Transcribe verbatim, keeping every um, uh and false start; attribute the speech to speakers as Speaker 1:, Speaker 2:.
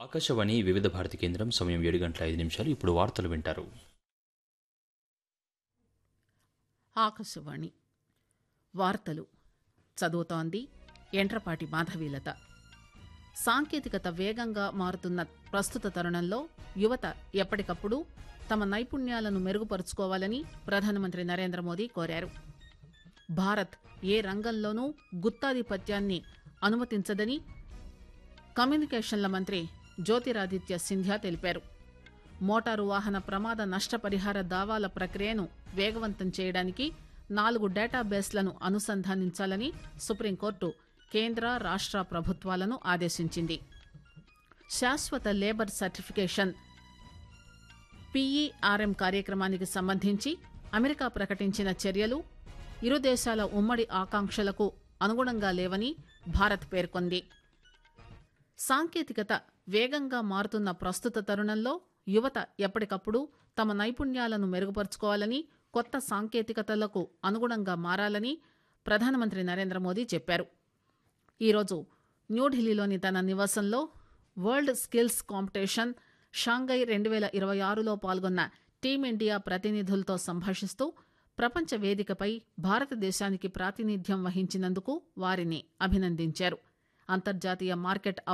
Speaker 1: ఆకాశవాణి వివిధ భారతి కేంద్రం సమయం ఏడు గంటల ఐదు నిమిషాలు ఇప్పుడు వార్తలు వింటారు.
Speaker 2: ఆకాశవాణి వార్తలు చదువుతోంది ఎంట్రపాటి మాధవీలత. సాంకేతికత వేగంగా మారుతున్న ప్రస్తుత తరుణంలో యువత ఎప్పటికప్పుడు తమ నైపుణ్యాలను మెరుగుపరుచుకోవాలని ప్రధానమంత్రి నరేంద్ర మోదీ కోరారు. భారత్ ఏ రంగంలోనూ గుత్తాధిపత్యాన్ని అనుమతించదని కమ్యూనికేషన్ల మంత్రి జ్యోతిరాదిత్య సింధ్యా తెలిపారు. మోటారు వాహన ప్రమాద నష్టపరిహార దావాల ప్రక్రియను వేగవంతం చేయడానికి నాలుగు డేటాబేస్లను అనుసంధానించాలని సుప్రీంకోర్టు కేంద్ర రాష్ట్ర ప్రభుత్వాలను ఆదేశించింది. శాశ్వత లేబర్ సర్టిఫికేషన్ పీఈఆర్ఎం కార్యక్రమానికి సంబంధించి అమెరికా ప్రకటించిన చర్యలు ఇరు దేశాల ఉమ్మడి ఆకాంక్షలకు అనుగుణంగా లేవని భారత్ పేర్కొంది. సాంకేతికత వేగంగా మారుతున్న ప్రస్తుత తరుణంలో యువత ఎప్పటికప్పుడు తమ నైపుణ్యాలను మెరుగుపరుచుకోవాలని, కొత్త సాంకేతికతలకు అనుగుణంగా మారాలని ప్రధానమంత్రి నరేంద్ర మోదీ చెప్పారు. ఈరోజు న్యూఢిల్లీలోని తన నివాసంలో వరల్డ్ స్కిల్స్ కాంపిటీషన్ షాంఘై రెండు వేల ఇరవై ఆరులో పాల్గొన్న టీమిండియా ప్రతినిధులతో సంభాషిస్తూ ప్రపంచ వేదికపై భారతదేశానికి ప్రాతినిధ్యం వహించినందుకు వారిని అభినందించారు. అంతర్జాతీయ మార్కెట్